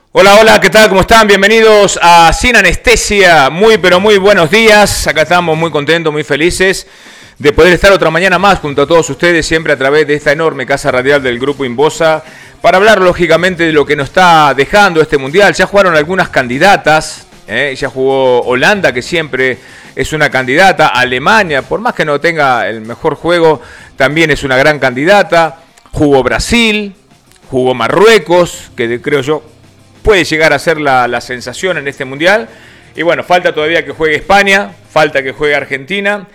Hola, hola, ¿qué tal? ¿Cómo están? Bienvenidos a Sin Anestesia. Muy, pero muy buenos días. Acá estamos muy contentos, muy felices de poder estar otra mañana más junto a todos ustedes, siempre a través de esta enorme casa radial del Grupo Inbosa, para hablar lógicamente de lo que nos está dejando este Mundial. Ya jugaron algunas candidatas, ya jugó Holanda, que siempre es una candidata. Alemania, por más que no tenga el mejor juego, también es una gran candidata. Jugó Brasil, jugó Marruecos, que creo yo puede llegar a ser la sensación en este Mundial. Y bueno, falta todavía que juegue España, falta que juegue Argentina.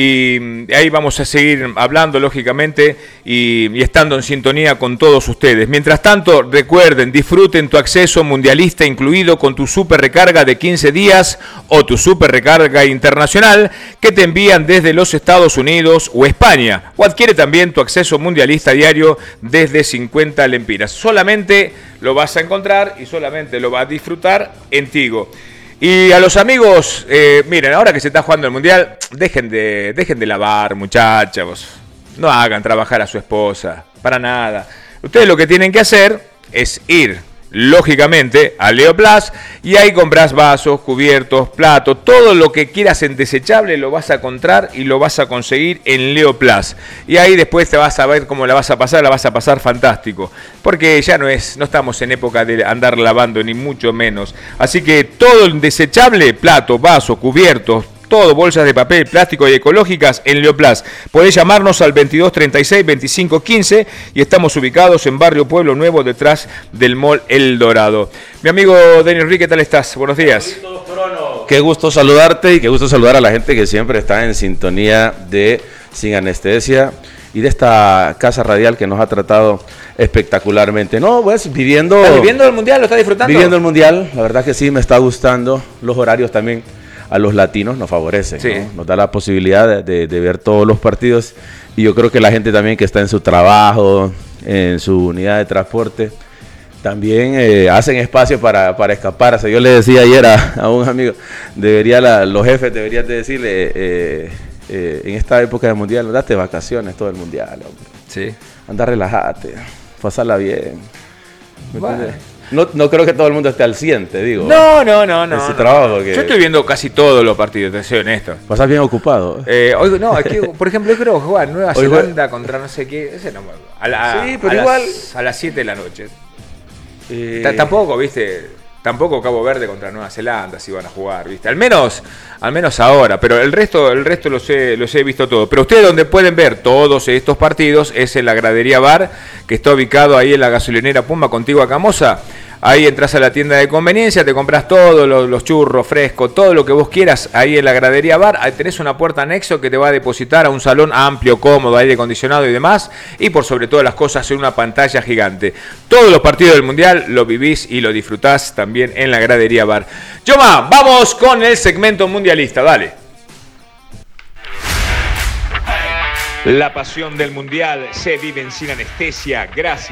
Y ahí vamos a seguir hablando, lógicamente, y estando en sintonía con todos ustedes. Mientras tanto, recuerden, disfruten tu acceso mundialista incluido con tu super recarga de 15 días o tu super recarga internacional que te envían desde los Estados Unidos o España. O adquiere también tu acceso mundialista diario desde 50 lempiras. Solamente lo vas a encontrar y solamente lo vas a disfrutar en Tigo. Y a los amigos, miren, ahora que se está jugando el Mundial, dejen de lavar, muchachos. No hagan trabajar a su esposa, para nada. Ustedes lo que tienen que hacer es ir, lógicamente, a Leoplas y ahí compras vasos, cubiertos, platos, todo lo que quieras en desechable lo vas a encontrar y lo vas a conseguir en Leoplas. Y ahí después te vas a ver cómo la vas a pasar fantástico. Porque ya no estamos en época de andar lavando, ni mucho menos. Así que todo el desechable, platos, vasos, cubiertos, todo, bolsas de papel, plástico y ecológicas en Leoplas. Podés llamarnos al 22 36 25 15 y estamos ubicados en Barrio Pueblo Nuevo, detrás del Mall El Dorado. Mi amigo Denis Ruiz, ¿qué tal estás? Buenos días. Qué gusto saludarte y qué gusto saludar a la gente que siempre está en sintonía de Sin Anestesia y de esta casa radial que nos ha tratado espectacularmente. No, pues viviendo... ¿Estás viviendo el Mundial? ¿Lo estás disfrutando? Viviendo el Mundial, la verdad que sí, me está gustando. Los horarios también a los latinos nos favorecen, sí, ¿no? Nos da la posibilidad de ver todos los partidos y yo creo que la gente también que está en su trabajo, en su unidad de transporte, también hacen espacio para escaparse. Yo le decía ayer a un amigo, los jefes deberían de decirle en esta época del Mundial, date vacaciones todo el Mundial, hombre. Sí. Anda, relájate, pasarla bien. Vale. No creo que todo el mundo esté al 100, te digo. No. En su trabajo. Porque yo estoy viendo casi todos los partidos, te soy honesto. Pasás bien ocupado. Hoy, no, aquí, por ejemplo, yo creo que juega Nueva Zelanda contra no sé qué. Ese no, sí, pero igual. A las 7 de la noche. Tampoco, viste. Tampoco Cabo Verde contra Nueva Zelanda si van a jugar, ¿viste? Al menos ahora, pero el resto los he visto todo. Pero ustedes donde pueden ver todos estos partidos es en la Gradería Bar, que está ubicado ahí en la gasolinera Pumba, contigua a Camosa. Ahí entras a la tienda de conveniencia, te compras todo, los churros frescos, todo lo que vos quieras ahí en la Gradería Bar. Ahí tenés una puerta anexo que te va a depositar a un salón amplio, cómodo, aire acondicionado y demás. Y por sobre todas las cosas en una pantalla gigante. Todos los partidos del Mundial lo vivís y lo disfrutás también en la Gradería Bar. Yoma, vamos con el segmento mundialista, dale. La pasión del Mundial se vive en Sin Anestesia, gracias.